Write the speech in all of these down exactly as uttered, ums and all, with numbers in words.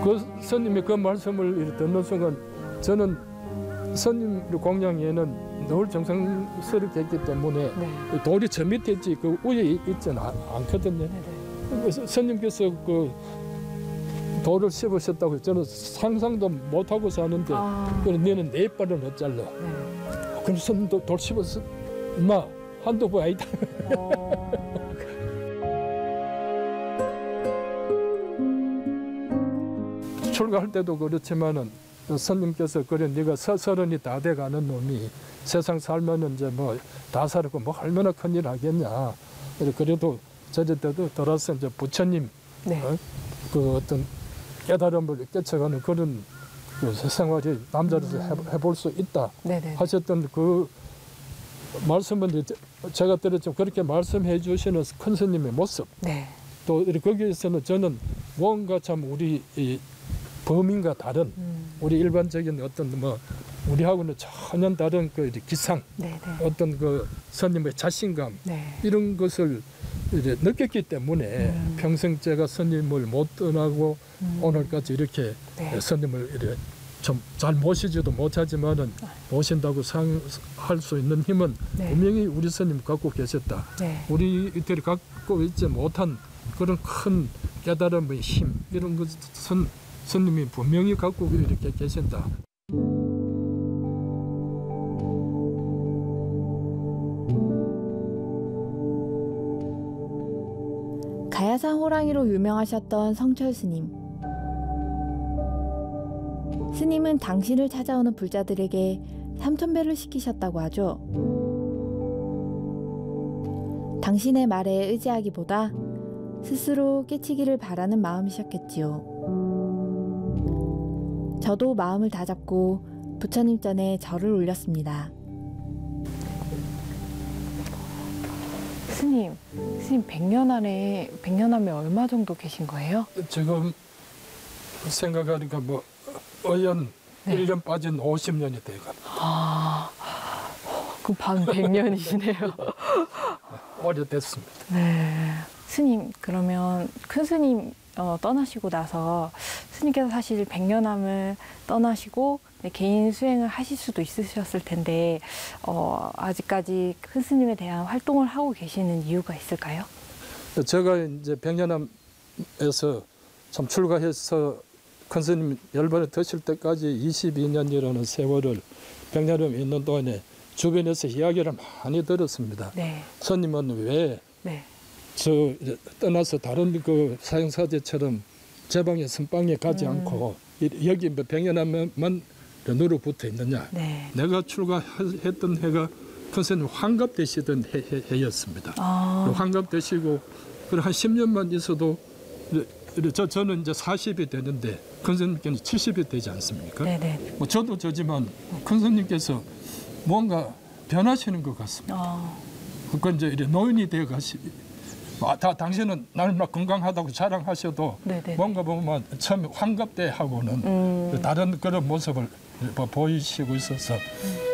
그 스님의 그 말씀을 듣는 순간 저는 스님 공양에는 늘 정성스럽게 했기 때문에 네. 돌이 저 밑에 있지 그 위에 있지는 않거든요. 그래서 스님께서 그 돌을 씹으셨다고 저는 상상도 못하고 사는데 아. 그래 너는 네 발은 어쩔러. 네. 그럼 스님도 돌 씹었어. 엄마 한두 번 아니다. 어. 출가할 때도 그렇지만은 스님께서 그래 네가 서, 서른이 다 돼가는 놈이 세상 살면은 이제 뭐 다 살고 뭐 얼마나 큰일 하겠냐. 그래도 저저 때도 돌아서 이제 부처님 네. 어? 그 어떤 깨달음을 깨쳐가는 그런 그 생활이 남자로서 음. 해볼 수 있다 네네. 하셨던 그 말씀은 제가 들었죠. 그렇게 말씀해 주시는 큰 스님의 모습. 네. 또 거기에서는 저는 뭔가 참 우리 이 범인과 다른 음. 우리 일반적인 어떤 뭐 우리하고는 전혀 다른 그 기상 네네. 어떤 그 스님의 자신감 네. 이런 것을 이제 느꼈기 때문에 음. 평생 제가 스님을 못 떠나고 음. 오늘까지 이렇게 네. 스님을 이렇게 좀 잘 모시지도 못하지만은 모신다고 할 수 있는 힘은 네. 분명히 우리 스님 갖고 계셨다. 네. 우리 이들이 갖고 있지 못한 그런 큰 깨달음의 힘 이런 것은 스님이 분명히 갖고 이렇게 계신다. 가야산 호랑이로 유명하셨던 성철 스님. 스님은 당신을 찾아오는 불자들에게 삼천배를 시키셨다고 하죠. 당신의 말에 의지하기보다 스스로 깨치기를 바라는 마음이셨겠지요. 저도 마음을 다잡고 부처님 전에 절을 올렸습니다. 스님, 스님 백 년 안에 백 년 안에 얼마 정도 계신 거예요? 지금 생각하니까 뭐 어연 네. 일 년 빠진 오십 년이 돼가. 아, 그럼 반 백 년이시네요. 오래됐습니다. 네. 스님, 그러면 큰 스님 어, 떠나시고 나서 스님께서 사실 백년암을 떠나시고 네, 개인 수행을 하실 수도 있으셨을 텐데 어, 아직까지 큰 스님에 대한 활동을 하고 계시는 이유가 있을까요? 제가 이제 백년암에서 참 출가해서 큰 스님 열반에 드실 때까지 이십이 년이라는 세월을 백년암에 있는 동안에 주변에서 이야기를 많이 들었습니다. 네. 스님은 왜 네. 저 떠나서 다른 그 사형사제처럼 제 방에 선방에 가지 음. 않고 여기 백년암만 누로 붙어 있느냐. 네. 내가 출가했던 해가 큰 스님 환갑 되시던 해, 해, 해였습니다. 아. 환갑 되시고 한 십 년만 있어도 저, 저는 이제 사십이 되는데 큰 스님께는 칠십이 되지 않습니까? 네네. 뭐 저도 저지만 큰 스님께서 뭔가 변하시는 것 같습니다. 아. 그건 이제 노인이 되어 가시. 아, 다 당신은 나는 막 건강하다고 자랑하셔도 네네. 뭔가 보면 처음 환갑 때 하고는 음. 다른 그런 모습을 보이시고 있어서. 음.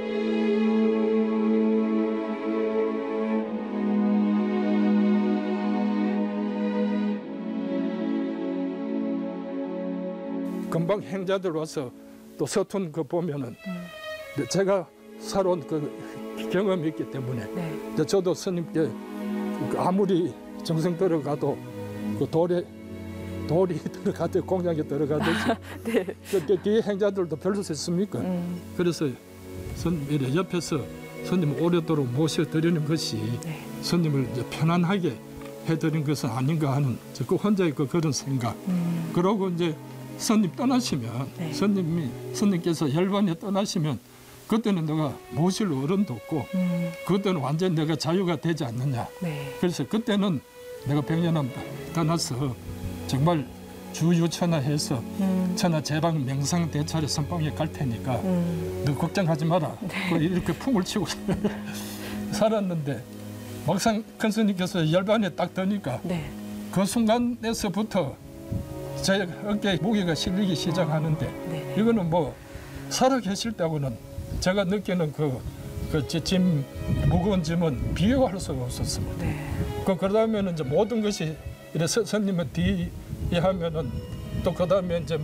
금방 행자들 와서 또 서툰 거 보면은 음. 제가 살아온 그 경험이 있기 때문에 네. 저도 스님께 아무리 정성 들어가도 그 돌에 돌이 들어가듯 공양에 들어가듯이 네. 그, 그 행자들도 별로 있습니까? 음. 그래서 스님 옆에서 스님 오래도록 모셔드리는 것이 네. 스님을 이제 편안하게 해드린 것은 아닌가 하는 그 혼자의 그 그런 생각. 음. 그러고 이제 스님 떠나시면 네. 스님이 스님께서 열반에 떠나시면 그때는 내가 모실 어른도 없고 음. 그때는 완전 내가 자유가 되지 않느냐. 네. 그래서 그때는 내가 백년암 떠나서 정말 주유천하해서 음. 천하 제방 명상 대찰에 선방에 갈 테니까 음. 너 걱정하지 마라. 네. 이렇게 풍을 치고 살았는데 막상 큰 스님께서 열반에 딱 드니까 네. 그 순간에서부터 제 어깨에 무게가 실리기 시작하는데 아, 네. 이거는 뭐 살아 계실 때하고는 제가 느끼는 그, 그 짐, 무거운 짐은 비교할 수가 없었습니다. 네. 그, 그러다 보면 이제 모든 것이 이래 스님은 뒤에 하면은 또 그다음에 이제